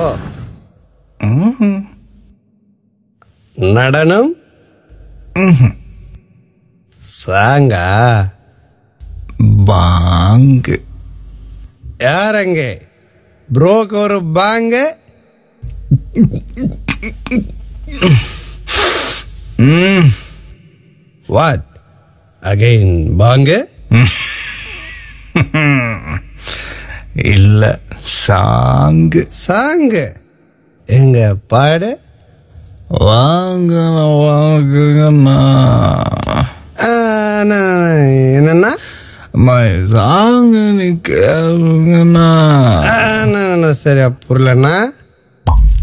நடனம் சாங்கா பாங்கு யாரங்க ப்ரோக்கு ஒரு பாங்க வாட் அகைன் பாங்க இல்ல சாங்கு சாங்கு எங்க பாடு வாங்க வாங்குங்கண்ணா என்னன்னா சாங்கு நீ கேளுங்கண்ணா சரியா புரியலண்ணா